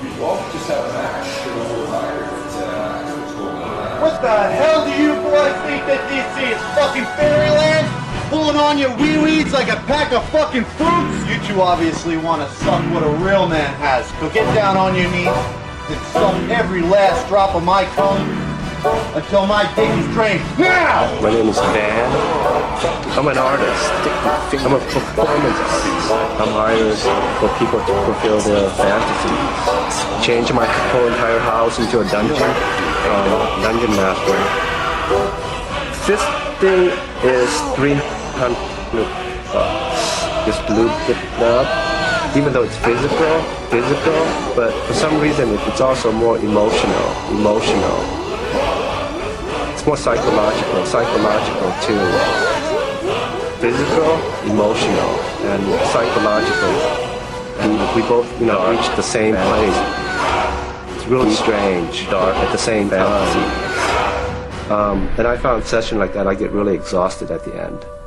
Well, just have a match. You're a little tired, but what's going on? What the hell do you boys think that this is? Fucking fairyland? Pulling on your wee-weeds like a pack of fucking fruits? You two obviously want to suck what a real man has. So get down on your knees and suck every last drop of my cum until my dick is drained. Now! My name is Van. I'm an artist. I'm a performance artist. I'm hired for people to fulfill their fantasies. Change my whole entire house into a dungeon. Dungeon master. This thing is $300. This blue bit up. Even though it's physical, but for some reason it's also more emotional. It's more psychological too. Physical, emotional, and psychological. And we both, reach the same place. It's really strange, dark at the same time. And I found a session like that, I get really exhausted at the end.